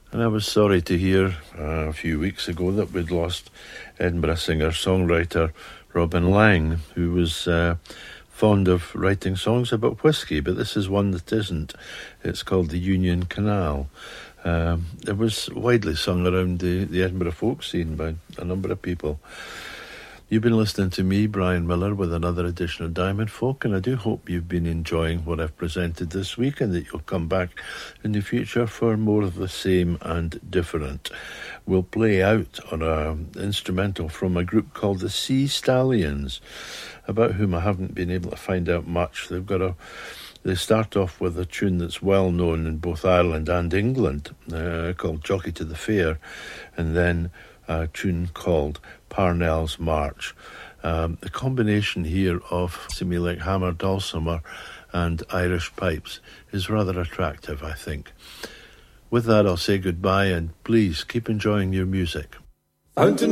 And I was sorry to hear a few weeks ago that we'd lost Edinburgh singer-songwriter Robin Laing, who was fond of writing songs about whiskey, but this is one that isn't. It's called The Union Canal. It was widely sung around the Edinburgh folk scene by a number of people. You've been listening to me, Brian Miller, with another edition of Diamond Folk, and I do hope you've been enjoying what I've presented this week and that you'll come back in the future for more of the same and different. We'll play out on an instrumental from a group called the Sea Stallions, about whom I haven't been able to find out much. They start off with a tune that's well known in both Ireland and England, called Jockey to the Fair, and then a tune called Parnell's March. The combination here of semi-like hammer dulcimer and Irish pipes is rather attractive, I think. With that, I'll say goodbye, and please keep enjoying your music.